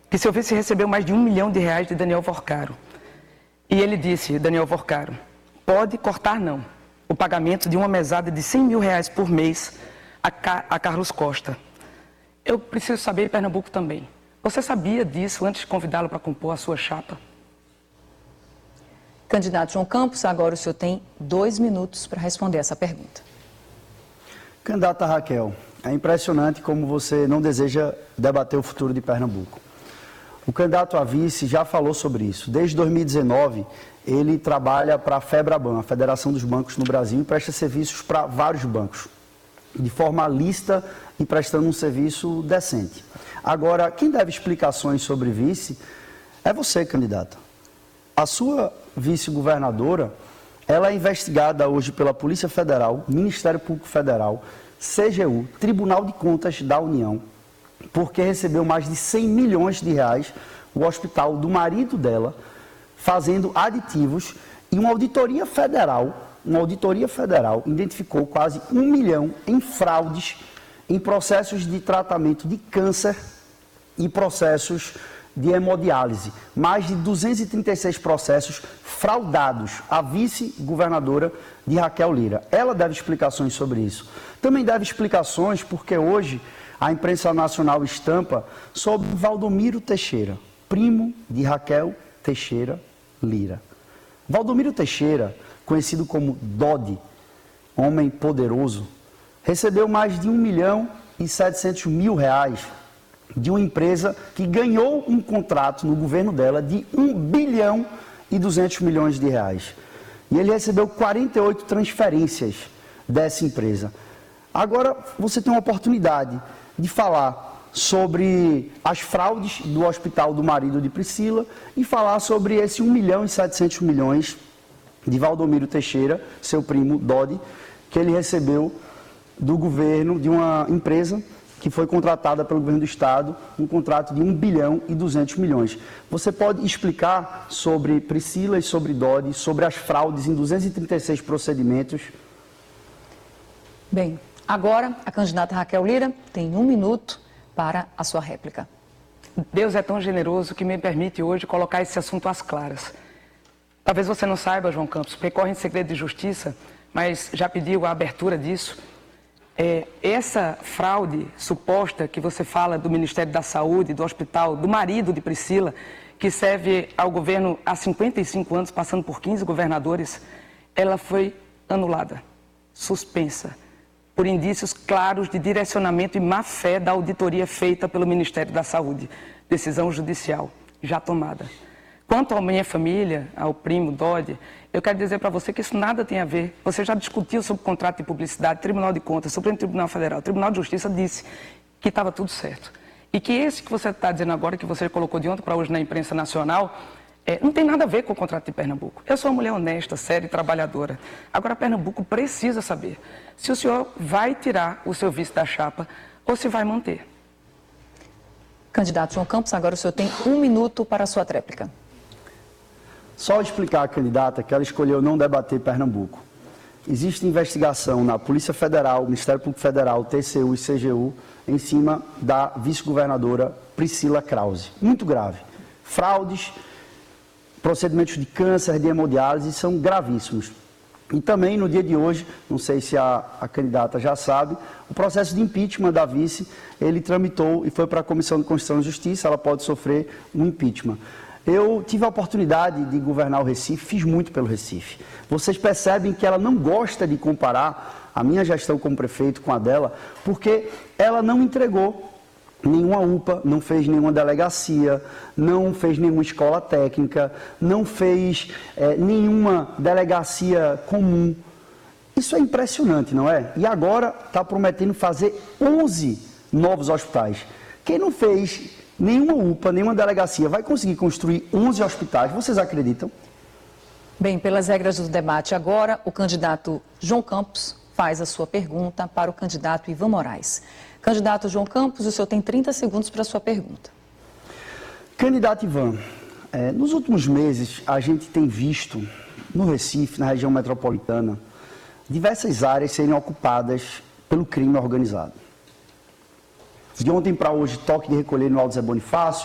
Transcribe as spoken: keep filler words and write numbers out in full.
que seu vice recebeu mais de um milhão de reais de Daniel Vorcaro. E ele disse, Daniel Vorcaro, pode cortar não, o pagamento de uma mesada de cem mil reais por mês a, Ca a Carlos Costa. Eu preciso saber de Pernambuco também. Você sabia disso antes de convidá-lo para compor a sua chapa? Candidato João Campos, agora o senhor tem dois minutos para responder essa pergunta. Candidata Raquel, é impressionante como você não deseja debater o futuro de Pernambuco. O candidato a vice já falou sobre isso. Desde dois mil e dezenove, ele trabalha para a FEBRABAN, a Federação dos Bancos no Brasil, e presta serviços para vários bancos, de forma lícita e prestando um serviço decente. Agora, quem deve explicações sobre vice é você, candidata. A sua vice-governadora, ela é investigada hoje pela Polícia Federal, Ministério Público Federal, C G U, Tribunal de Contas da União, porque recebeu mais de cem milhões de reais o hospital do marido dela, fazendo aditivos, e uma auditoria federal, uma auditoria federal identificou quase um milhão em fraudes em processos de tratamento de câncer e processos de hemodiálise. Mais de duzentos e trinta e seis processos fraudados. A vice-governadora de Raquel Lira. Ela deve explicações sobre isso. Também deve explicações porque hoje a imprensa nacional estampa sobre Valdomiro Teixeira, primo de Raquel Teixeira Lira. Valdomiro Teixeira, conhecido como Dodi, homem poderoso, recebeu mais de um milhão e setecentos mil reais de uma empresa que ganhou um contrato no governo dela de um bilhão e duzentos milhões de reais. E ele recebeu quarenta e oito transferências dessa empresa. Agora você tem uma oportunidade de falar sobre as fraudes do hospital do marido de Priscila e falar sobre esse um milhão e setecentos milhões de Valdomiro Teixeira, seu primo Dodi, que ele recebeu do governo, de uma empresa que foi contratada pelo governo do estado, um contrato de um bilhão e duzentos milhões. Você pode explicar sobre Priscila e sobre Dodi, sobre as fraudes em duzentos e trinta e seis procedimentos? Bem, agora a candidata Raquel Lira tem um minuto para a sua réplica. Deus é tão generoso que me permite hoje colocar esse assunto às claras. Talvez você não saiba, João Campos, porque corre em segredo de justiça, mas já pediu a abertura disso. É, essa fraude suposta que você fala do Ministério da Saúde, do hospital, do marido de Priscila, que serve ao governo há cinquenta e cinco anos, passando por quinze governadores, ela foi anulada, suspensa, por indícios claros de direcionamento e má-fé da auditoria feita pelo Ministério da Saúde. Decisão judicial já tomada. Quanto à minha família, ao primo Dodi, eu quero dizer para você que isso nada tem a ver. Você já discutiu sobre contrato de publicidade, Tribunal de Contas, Supremo Tribunal Federal, Tribunal de Justiça disse que estava tudo certo. E que esse que você está dizendo agora, que você colocou de ontem para hoje na imprensa nacional, é, não tem nada a ver com o contrato de Pernambuco. Eu sou uma mulher honesta, séria e trabalhadora. Agora, Pernambuco precisa saber se o senhor vai tirar o seu vice da chapa ou se vai manter. Candidato João Campos, agora o senhor tem um minuto para a sua tréplica. Só explicar à candidata que ela escolheu não debater Pernambuco. Existe investigação na Polícia Federal, Ministério Público Federal, T C U e C G U em cima da vice-governadora Priscila Krause. Muito grave. Fraudes, procedimentos de câncer, de hemodiálise são gravíssimos. E também no dia de hoje, não sei se a, a candidata já sabe, o processo de impeachment da vice, ele tramitou e foi para a Comissão de Constituição e Justiça, ela pode sofrer um impeachment. Eu tive a oportunidade de governar o Recife, fiz muito pelo Recife. Vocês percebem que ela não gosta de comparar a minha gestão como prefeito com a dela, porque ela não entregou nenhuma U P A, não fez nenhuma delegacia, não fez nenhuma escola técnica, não fez é, nenhuma delegacia comum. Isso é impressionante, não é? E agora está prometendo fazer onze novos hospitais. Quem não fez nenhuma U P A, nenhuma delegacia vai conseguir construir onze hospitais, vocês acreditam? Bem, pelas regras do debate agora, o candidato João Campos faz a sua pergunta para o candidato Ivan Moraes. Candidato João Campos, o senhor tem trinta segundos para a sua pergunta. Candidato Ivan, é, nos últimos meses a gente tem visto no Recife, na região metropolitana, diversas áreas serem ocupadas pelo crime organizado. De ontem para hoje, toque de recolher no Alto Zé Bonifácio,